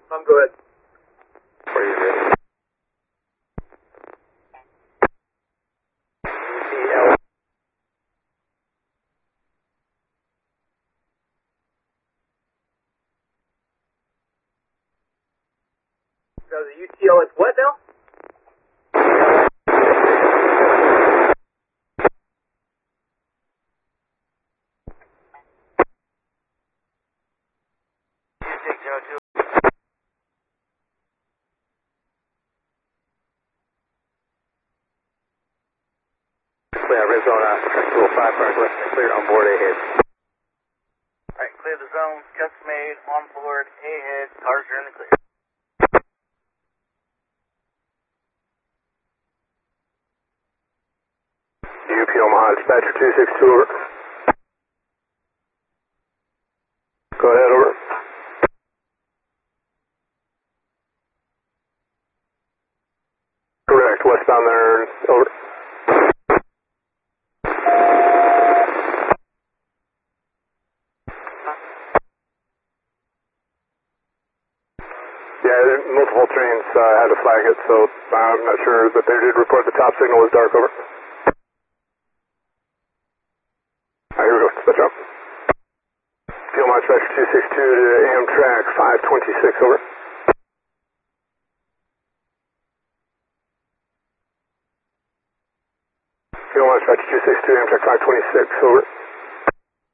Go ahead. Where are you ready? So the UTL is what now? Arizona, 205, Northwest, clear on board ahead. Alright, clear the zone, custom made, on board, ahead, cars are in the clear. UP Omaha, dispatcher 262, over. Go ahead, over. Correct, westbound there, over. Yeah, multiple trains had to flag it, so I'm not sure, but they did report the top signal was dark, over. Alright, here we go, dispatch up. Fuel March Vector 262 to Amtrak 526, over.